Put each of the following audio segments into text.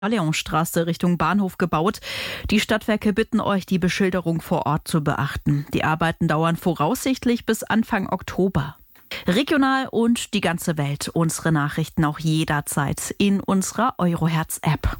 Leonstraße Richtung Bahnhof gebaut. Die Stadtwerke bitten euch, die Beschilderung vor Ort zu beachten. Die Arbeiten dauern voraussichtlich bis Anfang Oktober. Regional und die ganze Welt. Unsere Nachrichten auch jederzeit in unserer Eurohertz-App.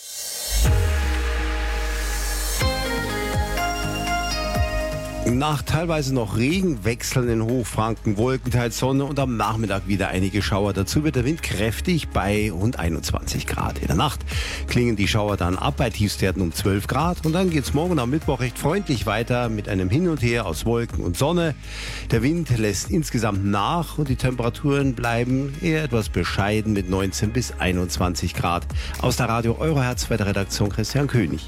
Nach teilweise noch Regen wechseln in Hochfranken, Wolken, teils Sonne und am Nachmittag wieder einige Schauer. Dazu wird der Wind kräftig bei rund 21 Grad. In der Nacht klingen die Schauer dann ab bei Tiefstwerten um 12 Grad. Und dann geht's morgen am Mittwoch recht freundlich weiter mit einem Hin und Her aus Wolken und Sonne. Der Wind lässt insgesamt nach und die Temperaturen bleiben eher etwas bescheiden mit 19 bis 21 Grad. Aus der Radio Eurohertz bei der Redaktion Christian König.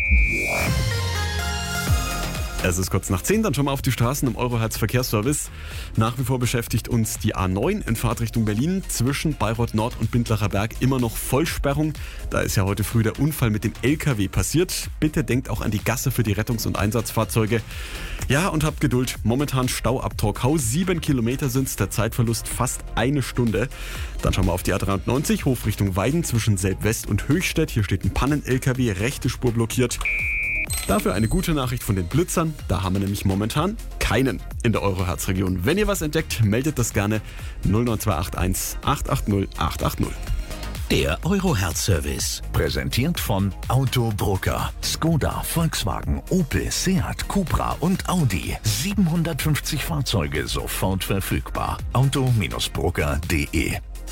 Es ist kurz nach 10, dann schon mal auf die Straßen im Eurohertz Verkehrsservice. Nach wie vor beschäftigt uns die A9 in Fahrtrichtung Berlin zwischen Bayreuth Nord und Bindlacher Berg immer noch Vollsperrung. Da ist ja heute früh der Unfall mit dem LKW passiert. Bitte denkt auch an die Gasse für die Rettungs- und Einsatzfahrzeuge. Ja, und habt Geduld. Momentan Stau ab Torkau. 7 Kilometer sind's, der Zeitverlust fast eine Stunde. Dann schauen wir auf die A93, Hof Richtung Weiden zwischen Selb-West und Höchstädt. Hier steht ein Pannen-LKW, rechte Spur blockiert. Dafür eine gute Nachricht von den Blitzern. Da haben wir nämlich momentan keinen in der Eurohertz-Region. Wenn ihr was entdeckt, meldet das gerne 09281 880 880. Der Eurohertz-Service, präsentiert von Autobrucker. Skoda, Volkswagen, Opel, Seat, Cupra und Audi. 750 Fahrzeuge sofort verfügbar. Auto-Brucker.de.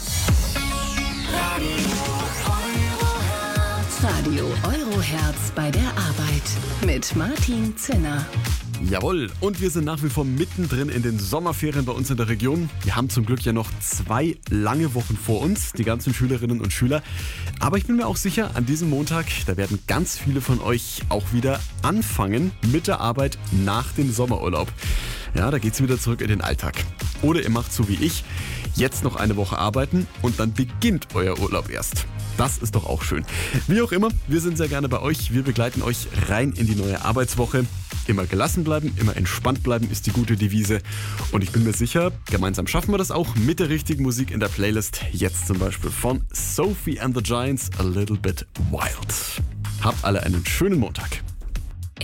Radio Eurohertz bei der Arbeit mit Martin Zinner. Jawohl, und wir sind nach wie vor mittendrin in den Sommerferien bei uns in der Region. Wir haben zum Glück ja noch 2 lange Wochen vor uns, die ganzen Schülerinnen und Schüler. Aber ich bin mir auch sicher, an diesem Montag, da werden ganz viele von euch auch wieder anfangen mit der Arbeit nach dem Sommerurlaub. Ja, da geht's wieder zurück in den Alltag. Oder ihr macht so wie ich, jetzt noch eine Woche arbeiten und dann beginnt euer Urlaub erst. Das ist doch auch schön. Wie auch immer, wir sind sehr gerne bei euch. Wir begleiten euch rein in die neue Arbeitswoche. Immer gelassen bleiben, immer entspannt bleiben ist die gute Devise. Und ich bin mir sicher, gemeinsam schaffen wir das auch mit der richtigen Musik in der Playlist. Jetzt zum Beispiel von Sophie and the Giants, A Little Bit Wild. Habt alle einen schönen Montag.